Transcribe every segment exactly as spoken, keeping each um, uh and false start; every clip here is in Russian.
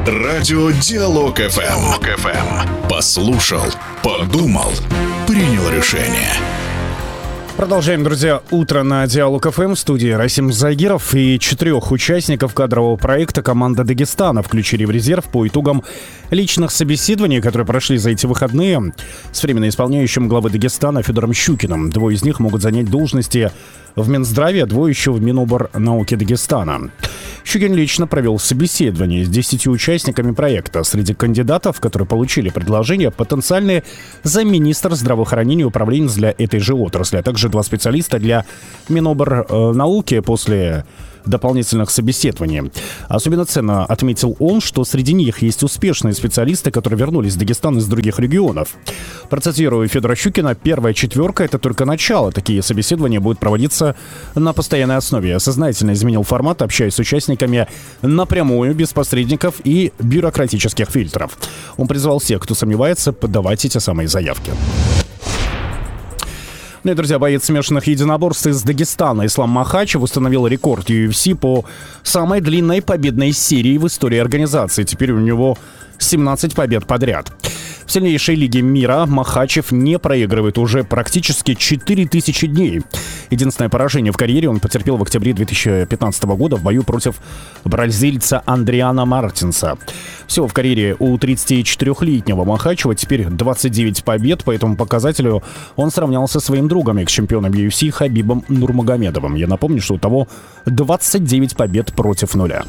Радио Диалог эф эм. Послушал, подумал, принял решение. Продолжаем, друзья, утро на Диалог эф эм. В студии Расим Загиров и четырех участников кадрового проекта «Команда Дагестана» включили в резерв по итогам личных собеседований, которые прошли за эти выходные с временно исполняющим главы Дагестана Федором Щукиным. Двое из них могут занять должности в Минздраве, а двое еще в Миноборнауки Дагестана. Щукин лично провел собеседование с десятью участниками проекта. Среди кандидатов, которые получили предложение, потенциальные замминистра здравоохранения и управленец для этой же отрасли, а также два специалиста для Миноборнауки после дополнительных собеседований. Особенно ценно отметил он, что среди них есть успешные специалисты, которые вернулись в Дагестан из других регионов. Процитирую Федора Щукина: «Первая четверка — это только начало. Такие собеседования будут проводиться на постоянной основе. Я сознательно изменил формат, общаясь с участниками напрямую, без посредников и бюрократических фильтров». Он призвал всех, кто сомневается, подавать эти самые заявки. Ну и, друзья, боец смешанных единоборств из Дагестана Ислам Махачев установил рекорд ю эф си по самой длинной победной серии в истории организации. Теперь у него семнадцать побед подряд. В сильнейшей лиге мира Махачев не проигрывает уже практически четыре тысячи дней. Единственное поражение в карьере он потерпел в октябре две тысячи пятнадцатого года в бою против бразильца Андриана Мартинса. Всего в карьере у тридцатичетырёхлетнего Махачева теперь двадцать девять побед. По этому показателю он сравнялся со своим другом, экс-чемпионом ю эф си Хабибом Нурмагомедовым. Я напомню, что у того двадцать девять побед против нуля.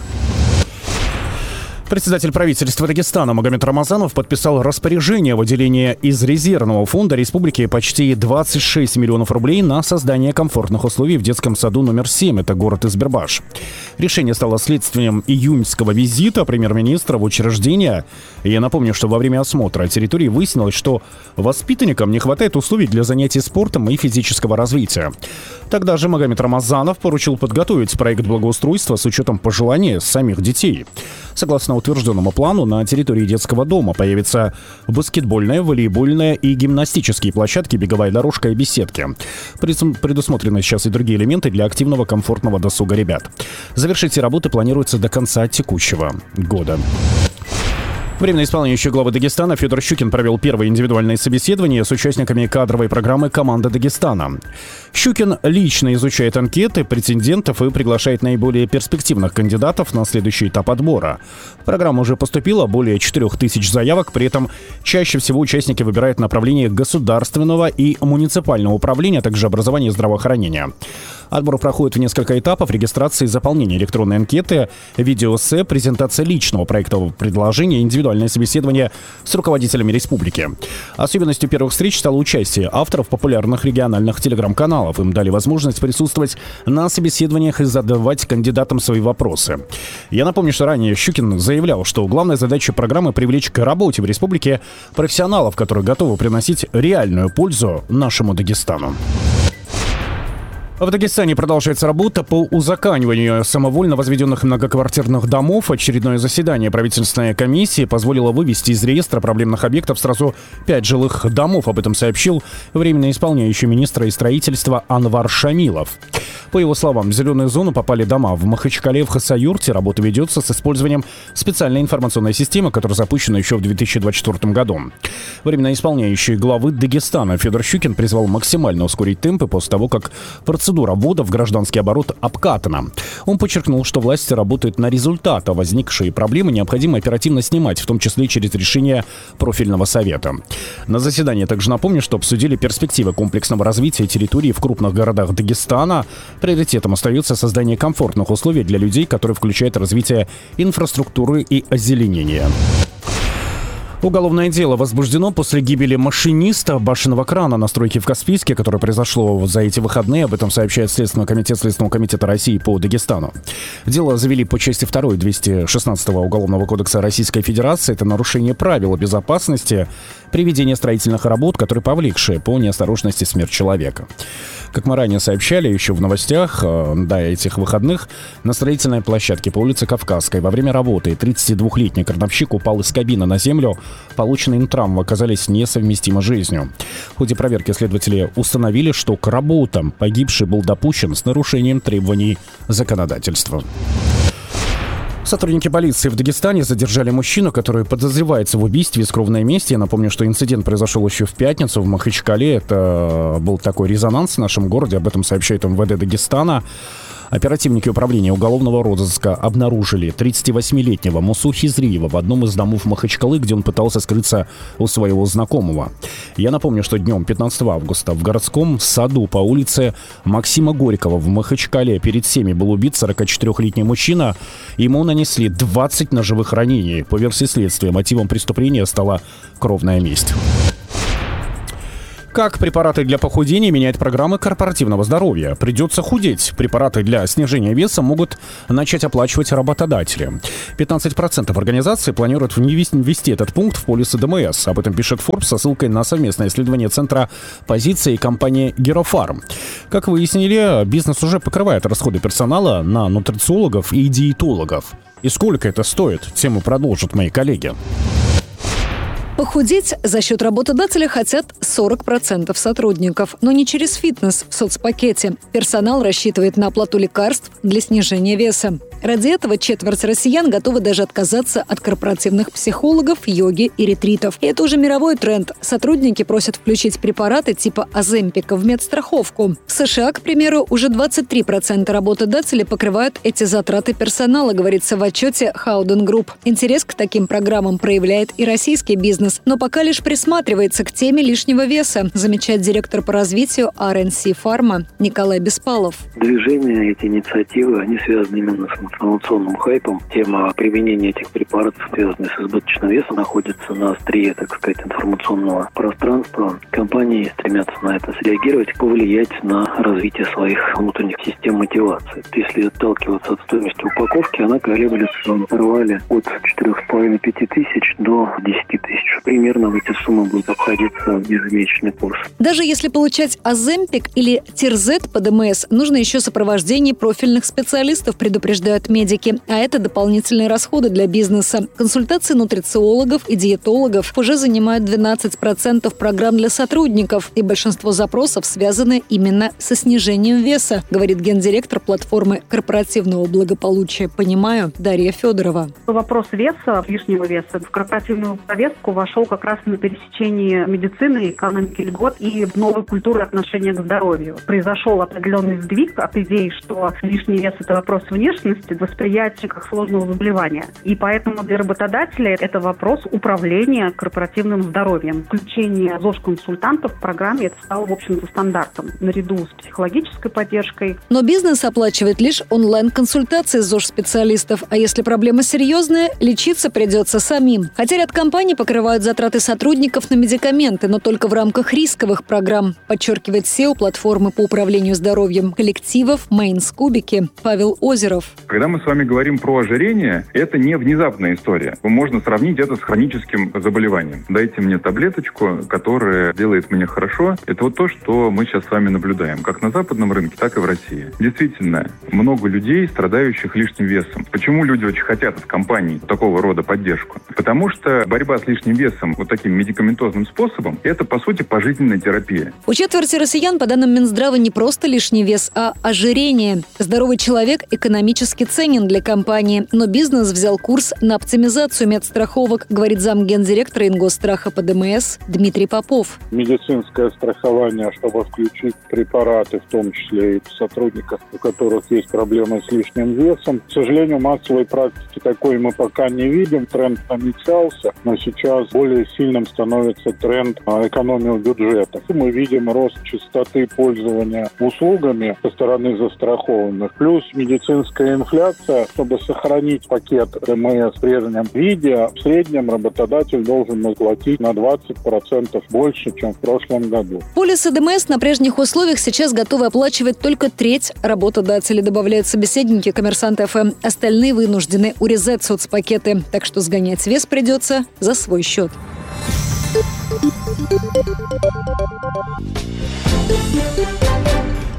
Председатель правительства Дагестана Магомед Рамазанов подписал распоряжение о выделении из резервного фонда республики почти двадцать шесть миллионов рублей на создание комфортных условий в детском саду номер семь, это город Избербаш. Решение стало следствием июньского визита премьер-министра в учреждение. Я напомню, что во время осмотра территории выяснилось, что воспитанникам не хватает условий для занятий спортом и физического развития. Тогда же Магомед Рамазанов поручил подготовить проект благоустройства с учетом пожеланий самих детей. Согласно утвержденному плану, на территории детского дома появятся баскетбольная, волейбольная и гимнастические площадки, беговая дорожка и беседки. Предусмотрены сейчас и другие элементы для активного, комфортного досуга ребят. Завершить эти работы планируется до конца текущего года. Временно исполняющий главы Дагестана Федор Щукин провел первое индивидуальное собеседование с участниками кадровой программы «Команда Дагестана». Щукин лично изучает анкеты претендентов и приглашает наиболее перспективных кандидатов на следующий этап отбора. В программу уже поступило более четырех тысяч заявок, при этом чаще всего участники выбирают направление государственного и муниципального управления, а также образования и здравоохранения. Отбор проходит в несколько этапов: регистрации, заполнение электронной анкеты, видеоэссе, презентация личного проектового предложения, индивидуальное собеседование с руководителями республики. Особенностью первых встреч стало участие авторов популярных региональных телеграм-каналов. Им дали возможность присутствовать на собеседованиях и задавать кандидатам свои вопросы. Я напомню, что ранее Щукин заявлял, что главная задача программы — привлечь к работе в республике профессионалов, которые готовы приносить реальную пользу нашему Дагестану. В Дагестане продолжается работа по узакониванию самовольно возведенных многоквартирных домов. Очередное заседание правительственной комиссии позволило вывести из реестра проблемных объектов сразу пять жилых домов. Об этом сообщил временно исполняющий министра и строительства Анвар Шамилов. По его словам, в зеленую зону попали дома в Махачкале, в Хасавюрте. Работа ведется с использованием специальной информационной системы, которая запущена еще в две тысячи двадцать четвёртом году. Временно исполняющий главы Дагестана Федор Щукин призвал максимально ускорить темпы после того, как процедура ввода в гражданский оборот обкатана. Он подчеркнул, что власти работают на результат, а возникшие проблемы необходимо оперативно снимать, в том числе через решение профильного совета. На заседании также напомню, что обсудили перспективы комплексного развития территории в крупных городах Дагестана. Приоритетом остается создание комфортных условий для людей, которые включают развитие инфраструктуры и озеленения. Уголовное дело возбуждено после гибели машиниста башенного крана на стройке в Каспийске, которое произошло за эти выходные. Об этом сообщает Следственный комитет Следственного комитета России по Дагестану. Дело завели по части второй двухсот шестнадцатого Уголовного кодекса Российской Федерации. Это нарушение правил безопасности при ведении строительных работ, которые повлекшие по неосторожности смерть человека. Как мы ранее сообщали еще в новостях, до этих выходных на строительной площадке по улице Кавказской во время работы тридцатидвухлетний крановщик упал из кабины на землю. Полученные им травмы оказались несовместимы с жизнью. В ходе проверки следователи установили, что к работам погибший был допущен с нарушением требований законодательства. Сотрудники полиции в Дагестане задержали мужчину, который подозревается в убийстве из кровной мести. Я напомню, что инцидент произошел еще в пятницу в Махачкале. Это был такой резонанс в нашем городе. Об этом сообщает эм вэ дэ Дагестана. Оперативники управления уголовного розыска обнаружили тридцативосьмилетнего Мусу Хизриева в одном из домов Махачкалы, где он пытался скрыться у своего знакомого. Я напомню, что днем пятнадцатого августа в городском саду по улице Максима Горького в Махачкале перед всеми был убит сорокачетырёхлетний мужчина. Ему нанесли двадцать ножевых ранений. По версии следствия, мотивом преступления стала кровная месть. Как препараты для похудения меняют программы корпоративного здоровья? Придется худеть. Препараты для снижения веса могут начать оплачивать работодатели. пятнадцать процентов организаций планируют ввести этот пункт в полис эд эм эс. Об этом пишет Forbes со ссылкой на совместное исследование Центра позиций и компании Герофарм. Как выяснили, бизнес уже покрывает расходы персонала на нутрициологов и диетологов. И сколько это стоит? Тему продолжат мои коллеги. Похудеть за счет работодателя хотят сорок процентов сотрудников, но не через фитнес в соцпакете. Персонал рассчитывает на оплату лекарств для снижения веса. Ради этого четверть россиян готовы даже отказаться от корпоративных психологов, йоги и ретритов. И это уже мировой тренд. Сотрудники просят включить препараты типа Оземпика в медстраховку. В США, к примеру, уже двадцать три процента работодателей покрывают эти затраты персонала, говорится в отчете Howden Group. Интерес к таким программам проявляет и российский бизнес, но пока лишь присматривается к теме лишнего веса, замечает директор по развитию ар эн си Pharma Николай Беспалов. Движения, эти инициативы, они связаны именно с информационным хайпом. Тема применения этих препаратов, связанная с избыточным весом, находится на острие, так сказать, информационного пространства. Компании стремятся на это среагировать, повлиять на развитие своих внутренних систем мотивации. Если отталкиваться от стоимости упаковки, она колеблется в интервале от четырех с половиной - пяти тысяч до десяти тысяч. Примерно в эти суммы будет обходиться ежемесячный курс. Даже если получать Оземпик или Тирзет по дэ эм эс, нужно еще сопровождение профильных специалистов, предупреждают медики. А это дополнительные расходы для бизнеса. Консультации нутрициологов и диетологов уже занимают двенадцать процентов программ для сотрудников. И большинство запросов связаны именно со снижением веса, говорит гендиректор платформы корпоративного благополучия «Понимаю» Дарья Федорова. Вопрос веса, лишнего веса в корпоративную повестку вошел как раз на пересечении медицины, экономики льгот и новой культуры отношения к здоровью. Произошел определенный сдвиг от идеи, что лишний вес – это вопрос внешности, восприятия как сложного заболевания. И поэтому для работодателя это вопрос управления корпоративным здоровьем. Включение ЗОЖ-консультантов в программе это стало, в общем-то, стандартом, наряду с психологической поддержкой. Но бизнес оплачивает лишь онлайн-консультации ЗОЖ-специалистов, а если проблема серьезная, лечиться придется самим. Хотя ряд компаний покрывают затраты сотрудников на медикаменты, но только в рамках рисковых программ, подчеркивает си и о платформы по управлению здоровьем коллективов Мейнс Кубики Павел Озеров. Когда мы с вами говорим про ожирение, это не внезапная история. Можно сравнить это с хроническим заболеванием. Дайте мне таблеточку, которая делает мне хорошо. Это вот то, что мы сейчас с вами наблюдаем, как на западном рынке, так и в России. Действительно, много людей, страдающих лишним весом. Почему люди очень хотят от компаний такого рода поддержку? Потому что борьба с лишним весом вот таким медикаментозным способом – это, по сути, пожизненная терапия. У четверти россиян, по данным Минздрава, не просто лишний вес, а ожирение. Здоровый человек экономически ценен для компании, но бизнес взял курс на оптимизацию медстраховок, говорит замгендиректора Ингосстраха по дэ эм эс Дмитрий Попов. Медицинское страхование, чтобы включить препараты, в том числе и сотрудников, у которых есть проблемы с лишним весом. К сожалению, массовой практики такой мы пока не видим. Тренд намечался, но сейчас более сильным становится тренд на экономию бюджета. Мы видим рост частоты пользования услугами со стороны застрахованных. Плюс медицинская инфляция. Чтобы сохранить пакет дэ эм эс в прежнем виде, в среднем работодатель должен заплатить на двадцать процентов больше, чем в прошлом году. Полис эд эм эс на прежних условиях сейчас готовы оплачивать только треть работодателей, добавляют собеседники Коммерсант эф эм. Остальные вынуждены урезать соцпакеты, так что сгонять вес придется за свой счет.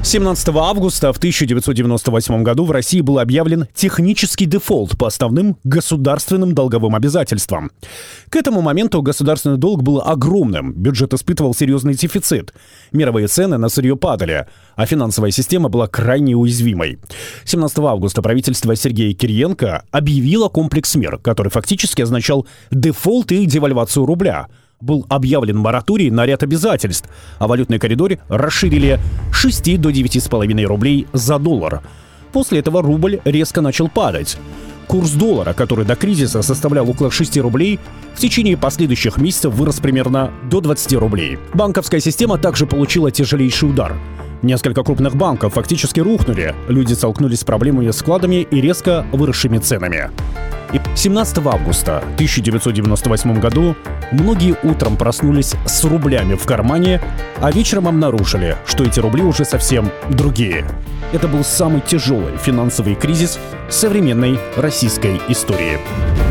семнадцатого августа в тысяча девятьсот девяносто восьмом году в России был объявлен технический дефолт по основным государственным долговым обязательствам. К этому моменту государственный долг был огромным, бюджет испытывал серьезный дефицит, мировые цены на сырье падали, а финансовая система была крайне уязвимой. семнадцатого августа правительство Сергея Кириенко объявило комплекс мер, который фактически означал дефолт и девальвацию рубля. Был объявлен мораторий на ряд обязательств, а валютный коридор расширили с шести до девяти с половиной рублей за доллар. После этого рубль резко начал падать. Курс доллара, который до кризиса составлял около шести рублей, в течение последующих месяцев вырос примерно до двадцати рублей. Банковская система также получила тяжелейший удар. Несколько крупных банков фактически рухнули, люди столкнулись с проблемами с вкладами и резко выросшими ценами. И семнадцатого августа тысяча девятьсот девяносто восьмом году многие утром проснулись с рублями в кармане, а вечером обнаружили, что эти рубли уже совсем другие. Это был самый тяжелый финансовый кризис современной российской истории.